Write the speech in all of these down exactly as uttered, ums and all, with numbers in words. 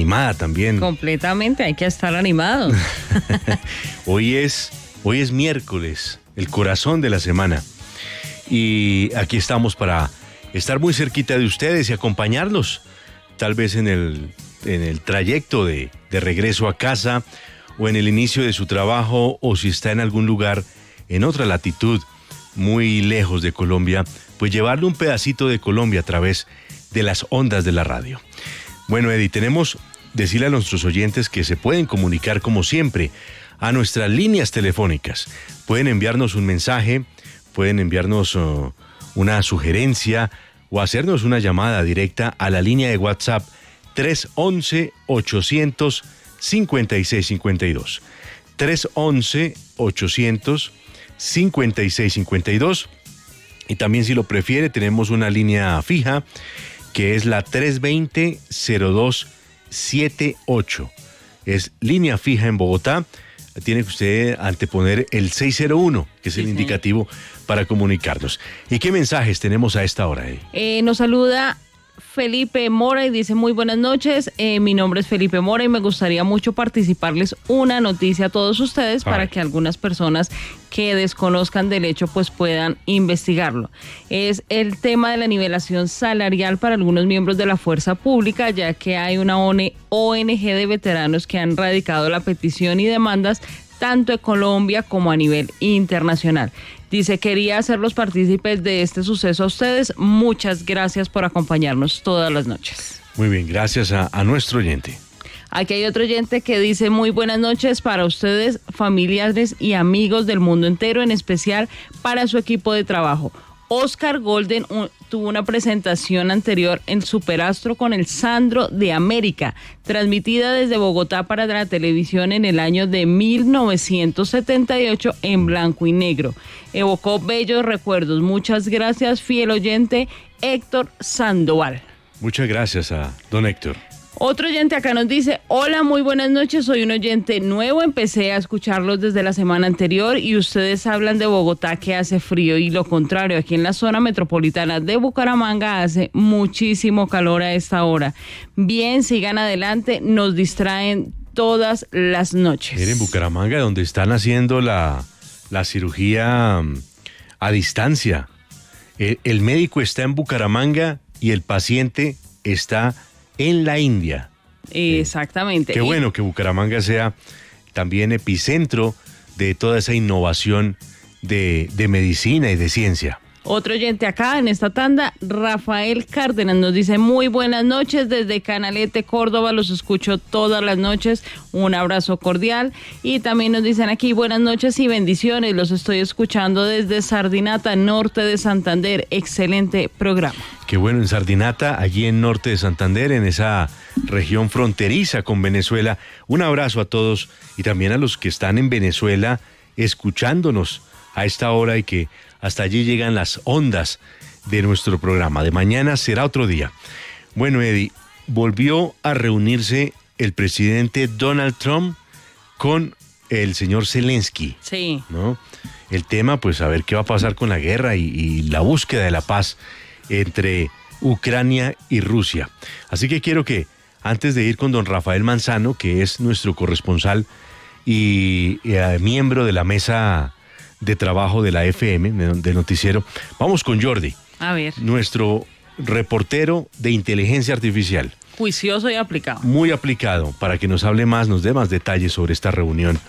animada también. Completamente, hay que estar animados. Hoy es, hoy es miércoles, el corazón de la semana. Y aquí estamos para estar muy cerquita de ustedes y acompañarlos, tal vez en el, en el trayecto de, de regreso a casa o en el inicio de su trabajo, o si está en algún lugar en otra latitud, muy lejos de Colombia, pues llevarle un pedacito de Colombia a través de las ondas de la radio. Bueno, Eddie, tenemos decirle a nuestros oyentes que se pueden comunicar como siempre a nuestras líneas telefónicas. Pueden enviarnos un mensaje, pueden enviarnos uh, una sugerencia o hacernos una llamada directa a la línea de WhatsApp tres once, ochocientos, cincuenta y seis cincuenta y dos. tres once, ochocientos, cincuenta y seis cincuenta y dos. Y también, si lo prefiere, tenemos una línea fija que es la tres veinte, cero dos setenta y ocho. Es línea fija en Bogotá. Tiene que usted anteponer el seis cero uno, que es sí, el indicativo sí. para comunicarnos. ¿Y qué mensajes tenemos a esta hora? Eh? Eh, nos saluda Felipe Mora y dice: muy buenas noches, eh, mi nombre es Felipe Mora y me gustaría mucho participarles una noticia a todos ustedes para Ay. que algunas personas que desconozcan del hecho pues puedan investigarlo. Es el tema de la nivelación salarial para algunos miembros de la fuerza pública, ya que hay una O N G de veteranos que han radicado la petición y demandas tanto en Colombia como a nivel internacional. Dice: quería hacerlos partícipes de este suceso a ustedes. Muchas gracias por acompañarnos todas las noches. Muy bien, gracias a, a nuestro oyente. Aquí hay otro oyente que dice: muy buenas noches para ustedes, familiares y amigos del mundo entero, en especial para su equipo de trabajo. Oscar Golden un, tuvo una presentación anterior en Superastro con el Sandro de América, transmitida desde Bogotá para la televisión en el año de mil novecientos setenta y ocho en blanco y negro. Evocó bellos recuerdos. Muchas gracias, fiel oyente Héctor Sandoval. Muchas gracias a don Héctor. Otro oyente acá nos dice: hola, muy buenas noches, soy un oyente nuevo, empecé a escucharlos desde la semana anterior y ustedes hablan de Bogotá que hace frío, y lo contrario, aquí en la zona metropolitana de Bucaramanga hace muchísimo calor a esta hora. Bien, sigan adelante, nos distraen todas las noches. Miren, Bucaramanga, donde están haciendo la, la cirugía um, a distancia. El, el médico está en Bucaramanga y el paciente está en la India. Exactamente. Qué bueno que Bucaramanga sea también epicentro de toda esa innovación de, de medicina y de ciencia. Otro oyente acá en esta tanda, Rafael Cárdenas, nos dice: muy buenas noches desde Canalete, Córdoba, los escucho todas las noches, un abrazo cordial. Y también nos dicen aquí: buenas noches y bendiciones, los estoy escuchando desde Sardinata, norte de Santander, excelente programa. Qué bueno, en Sardinata, allí en norte de Santander, en esa región fronteriza con Venezuela. Un abrazo a todos y también a los que están en Venezuela escuchándonos a esta hora y que hasta allí llegan las ondas de nuestro programa. De mañana será otro día. Bueno, Eddie, volvió a reunirse el presidente Donald Trump con el señor Zelensky. Sí. ¿No? El tema, pues, a ver qué va a pasar con la guerra y, y la búsqueda de la paz entre Ucrania y Rusia. Así que quiero que, antes de ir con don Rafael Manzano, que es nuestro corresponsal y, y uh, miembro de la mesa de trabajo de la F M, del noticiero, vamos con Jordi. A ver. Nuestro reportero de inteligencia artificial. Juicioso y aplicado. Muy aplicado, para que nos hable más, nos dé más detalles sobre esta reunión.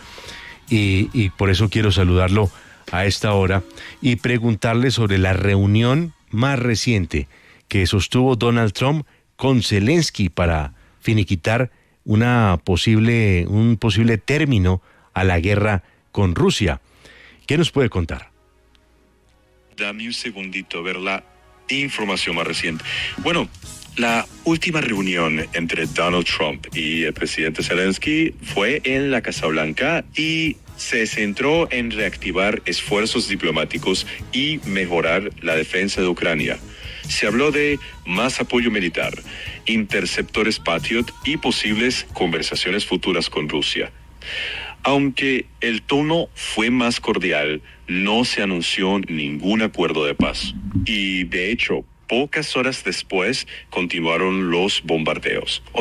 Y, y por eso quiero saludarlo a esta hora y preguntarle sobre la reunión más reciente que sostuvo Donald Trump con Zelensky para finiquitar una posible, un posible término a la guerra con Rusia. ¿Qué nos puede contar? Dame un segundito, ver la información más reciente. Bueno, la última reunión entre Donald Trump y el presidente Zelensky fue en la Casa Blanca y se centró en reactivar esfuerzos diplomáticos y mejorar la defensa de Ucrania. Se habló de más apoyo militar, interceptores Patriot y posibles conversaciones futuras con Rusia. Aunque el tono fue más cordial, no se anunció ningún acuerdo de paz. Y de hecho, pocas horas después continuaron los bombardeos. O sea,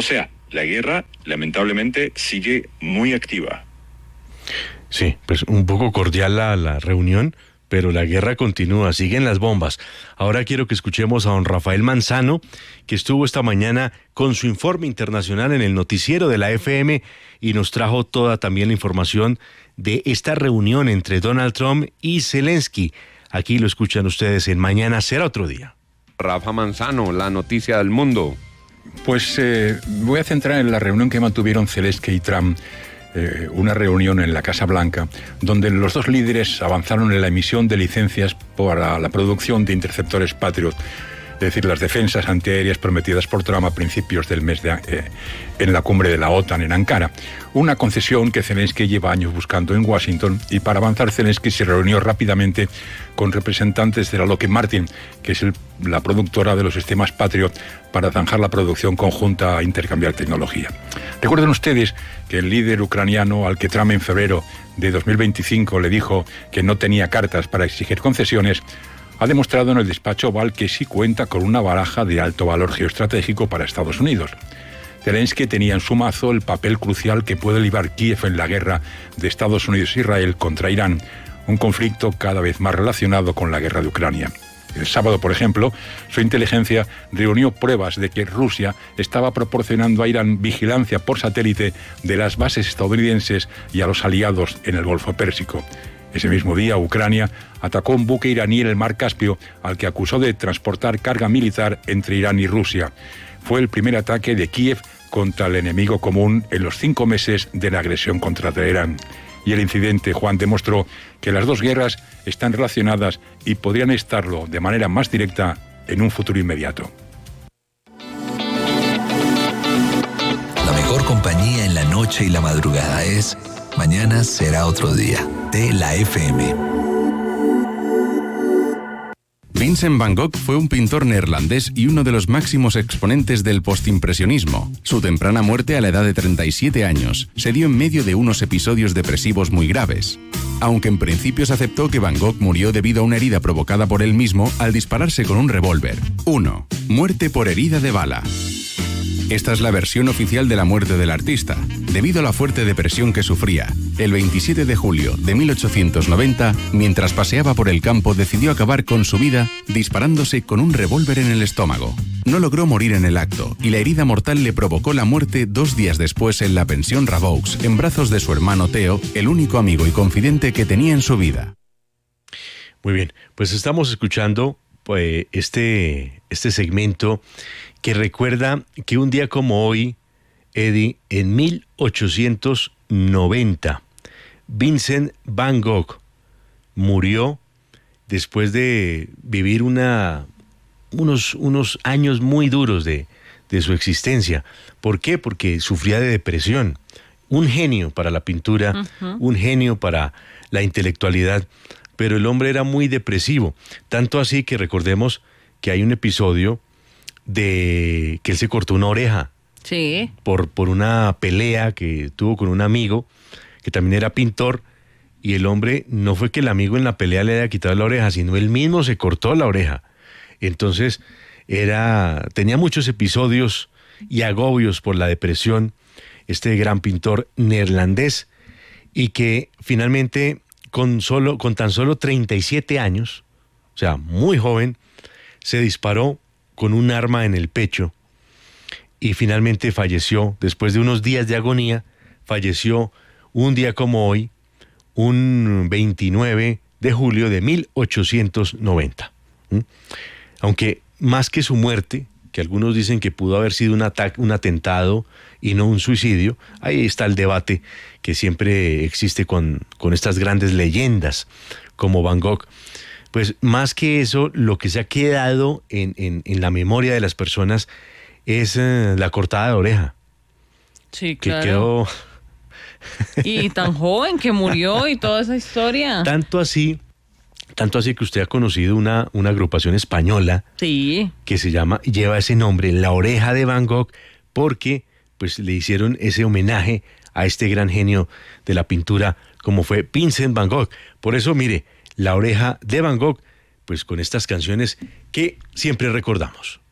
la guerra lamentablemente sigue muy activa. Sí, pues un poco cordial la, la reunión, pero la guerra continúa, siguen las bombas. Ahora quiero que escuchemos a don Rafael Manzano, que estuvo esta mañana con su informe internacional en el noticiero de la F M y nos trajo toda también la información de esta reunión entre Donald Trump y Zelensky. Aquí lo escuchan ustedes en Mañana Será Otro Día. Rafa Manzano, la noticia del mundo. Pues eh, voy a centrar en la reunión que mantuvieron Zelensky y Trump, eh, una reunión en la Casa Blanca, donde los dos líderes avanzaron en la emisión de licencias para la producción de interceptores Patriot, es decir, las defensas antiaéreas prometidas por Trump a principios del mes de eh, en la cumbre de la OTAN en Ankara. Una concesión que Zelensky lleva años buscando en Washington, y para avanzar Zelensky se reunió rápidamente con representantes de la Lockheed Martin, que es el, la productora de los sistemas Patriot, para zanjar la producción conjunta e intercambiar tecnología. Recuerden ustedes que el líder ucraniano, al que Trump en febrero de dos mil veinticinco le dijo que no tenía cartas para exigir concesiones, ha demostrado en el despacho Oval que sí cuenta con una baraja de alto valor geoestratégico para Estados Unidos. Zelensky tenía en su mazo el papel crucial que puede librar Kiev en la guerra de Estados Unidos e Israel contra Irán, un conflicto cada vez más relacionado con la guerra de Ucrania. El sábado, por ejemplo, su inteligencia reunió pruebas de que Rusia estaba proporcionando a Irán vigilancia por satélite de las bases estadounidenses y a los aliados en el Golfo Pérsico. Ese mismo día, Ucrania atacó un buque iraní en el Mar Caspio, al que acusó de transportar carga militar entre Irán y Rusia. Fue el primer ataque de Kiev contra el enemigo común en los cinco meses de la agresión contra Teherán. Y el incidente, Juan, demostró que las dos guerras están relacionadas y podrían estarlo de manera más directa en un futuro inmediato. La mejor compañía en la noche y la madrugada es Mañana Será Otro Día, de la F M. Vincent van Gogh fue un pintor neerlandés y uno de los máximos exponentes del postimpresionismo. Su temprana muerte a la edad de treinta y siete años se dio en medio de unos episodios depresivos muy graves. Aunque en principio se aceptó que Van Gogh murió debido a una herida provocada por él mismo al dispararse con un revólver. uno. Muerte por herida de bala. Esta es la versión oficial de la muerte del artista, debido a la fuerte depresión que sufría. El veintisiete de julio de mil ochocientos noventa, mientras paseaba por el campo, decidió acabar con su vida disparándose con un revólver en el estómago. No logró morir en el acto, y la herida mortal le provocó la muerte dos días después en la pensión Ravoux, en brazos de su hermano Theo, el único amigo y confidente que tenía en su vida. Muy bien, pues estamos escuchando pues, este, este segmento que recuerda que un día como hoy, Eddie, en mil ochocientos noventa, Vincent van Gogh murió después de vivir una, unos, unos años muy duros de, de su existencia. ¿Por qué? Porque sufría de depresión. Un genio para la pintura, uh-huh. un genio para la intelectualidad, pero el hombre era muy depresivo. Tanto así que recordemos que hay un episodio de que él se cortó una oreja. Sí. Por, por una pelea que tuvo con un amigo que también era pintor, y el hombre no fue que el amigo en la pelea le haya quitado la oreja, sino él mismo se cortó la oreja. Entonces era tenía muchos episodios y agobios por la depresión, este gran pintor neerlandés, y que finalmente con solo con tan solo treinta y siete años, o sea, muy joven, se disparó con un arma en el pecho y finalmente falleció. Después de unos días de agonía, falleció un día como hoy, un veintinueve de julio de mil ochocientos noventa. ¿Mm? Aunque más que su muerte, que algunos dicen que pudo haber sido un ataque, un atentado y no un suicidio, ahí está el debate que siempre existe con, con estas grandes leyendas como Van Gogh. Pues más que eso, lo que se ha quedado en, en, en la memoria de las personas es eh, la cortada de oreja. Sí, que claro. Quedó... Y tan joven que murió y toda esa historia. Tanto así, tanto así que usted ha conocido una, una agrupación española, sí, que se llama, lleva ese nombre, La Oreja de Van Gogh, porque pues le hicieron ese homenaje a este gran genio de la pintura como fue Vincent van Gogh. Por eso, mire, La Oreja de Van Gogh, pues con estas canciones que siempre recordamos.